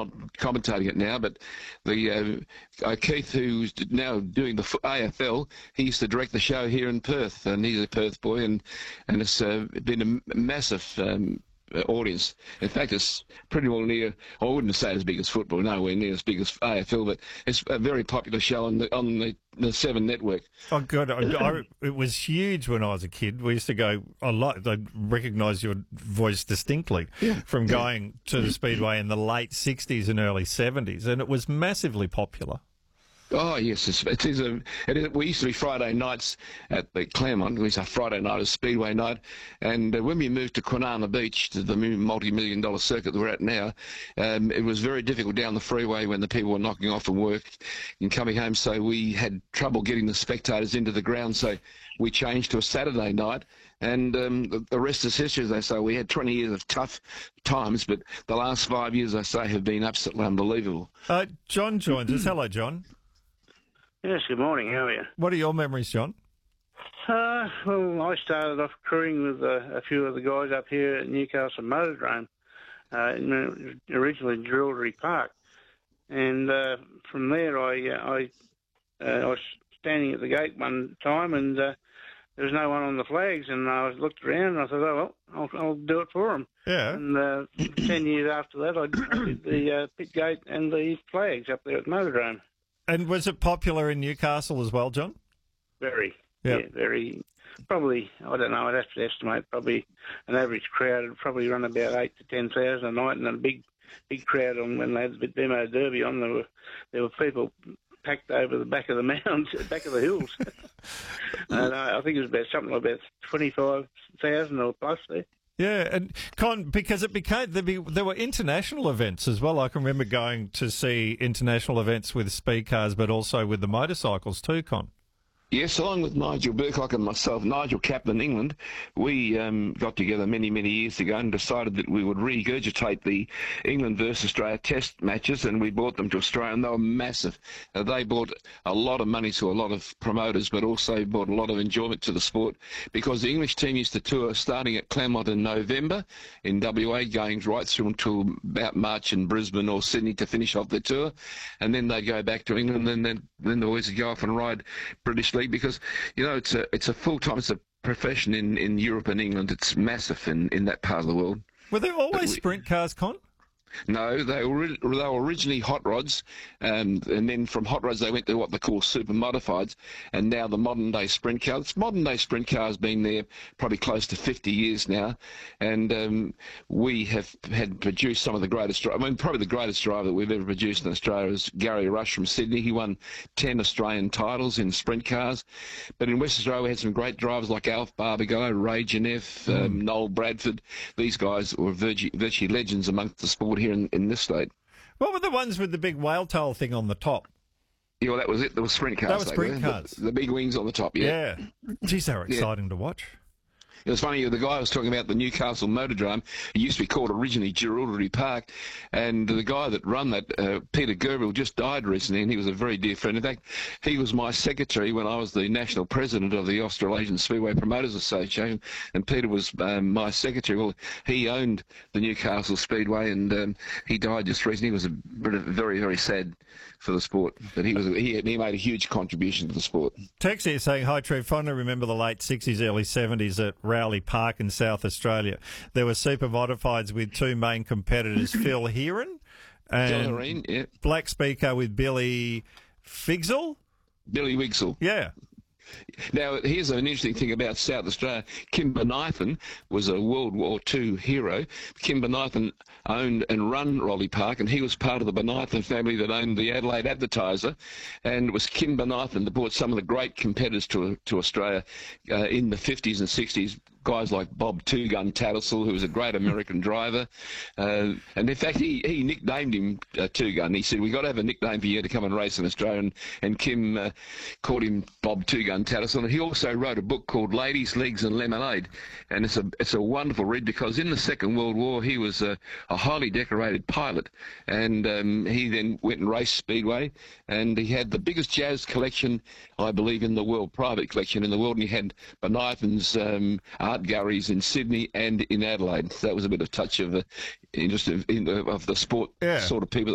not commentating it now, but the Keith, who's now doing the AFL, he used to direct the show here in Perth, and he's a Perth boy, and it's been a massive audience. In fact, it's pretty well near, I wouldn't say as big as football, nowhere near as big as AFL, but it's a very popular show on the Seven Network. Oh, God, it was huge when I was a kid. We used to go a lot. I recognise your voice distinctly from going to the Speedway in the late 60s and early 70s, and it was massively popular. Oh, yes, it is. We used to be Friday nights at the Claremont. We used to have Friday night as Speedway night. And when we moved to Kwinana Beach, to the multi-million-dollar circuit that we're at now, it was very difficult down the freeway when the people were knocking off from work and coming home. So we had trouble getting the spectators into the ground. So we changed to a Saturday night. And the rest is history, as they say. We had 20 years of tough times, but the last 5 years, I say, have been absolutely unbelievable. John joins us. Hello, John. Yes, good morning. How are you? What are your memories, John? Well, I started off crewing with a few of the guys up here at Newcastle Motordrome, originally Drillery Park. And from there, I was standing at the gate one time, and there was no one on the flags, and I looked around, and I thought, oh, well, I'll do it for them. Yeah. And 10 years after that, I did the pit gate and the flags up there at Motordrome. And was it popular in Newcastle as well, John? Very. Yep. Yeah, very. Probably, I don't know, I'd have to estimate, probably an average crowd would probably run about 8,000 to 10,000 a night, and a big crowd on when they had the demo derby on. There were people packed over the back of the mounds, back of the hills. And I think it was something like about 25,000 or plus there. Yeah, and Con, because there were international events as well. I can remember going to see international events with speed cars, but also with the motorcycles too, Con. Yes, along with Nigel Burcock and myself, Nigel captained England, we got together many, many years ago and decided that we would regurgitate the England versus Australia test matches, and we brought them to Australia, and they were massive. They brought a lot of money to a lot of promoters, but also brought a lot of enjoyment to the sport, because the English team used to tour starting at Claremont in November in WA, going right through until about March in Brisbane or Sydney to finish off the tour, and then they'd go back to England, and then the boys would go off and ride British League, because, you know, it's a full-time, it's a profession in Europe and England. It's massive in that part of the world. Were there always sprint cars, Con? No, they were originally hot rods, and then from hot rods they went to what they call super modifieds, and now the modern day sprint cars. Modern day sprint cars been there probably close to 50 years now, and we have had produced some of the greatest. I mean, probably the greatest driver that we've ever produced in Australia is Gary Rush from Sydney. He won 10 Australian titles in sprint cars, but in West Australia we had some great drivers like Alf Barbagallo, Ray Geneff, Noel Bradford. These guys were virtually legends amongst the sport here in this state. What were the ones with the big whale tail thing on the top? Yeah, well, that was it. There were sprint cars. That was sprint cars. The big wings on the top, yeah. Geez, they were exciting to watch. It was funny, the guy I was talking about, the Newcastle Motordrome, it used to be called originally Drillery Park, and the guy that run that, Peter Gerbill, just died recently, and he was a very dear friend. In fact, he was my secretary when I was the national president of the Australasian Speedway Promoters Association, and Peter was my secretary. Well, he owned the Newcastle Speedway, and he died just recently. He was very, very sad for the sport, but he made a huge contribution to the sport. Tex here saying, hi Trev, fondly remember the late 60s, early 70s at Rowley Park in South Australia. There were super modifieds with two main competitors, Phil Heron and Black Speaker with Billy Figsel. Billy Wigsell. Yeah. Now, here's an interesting thing about South Australia. Kim Bonython was a World War II hero. Kim Bonython owned and run Rowley Park, and he was part of the Bonython family that owned the Adelaide Advertiser, and it was Kim Bonython that brought some of the great competitors to Australia in the 50s and 60s. Guys like Bob Two Gun Tattersall, who was a great American driver, and in fact he nicknamed him Two Gun. He said, "We got to have a nickname for you to come and race in Australia," and Kim called him Bob Two Gun Tattersall. And he also wrote a book called Ladies, Legs and Lemonade, and it's a wonderful read, because in the Second World War he was a highly decorated pilot, and he then went and raced Speedway, and he had the biggest jazz collection, I believe, in the world, private collection in the world, and he had Bonython's art galleries in Sydney and in Adelaide. So that was a bit of touch of the interest of the sport sort of people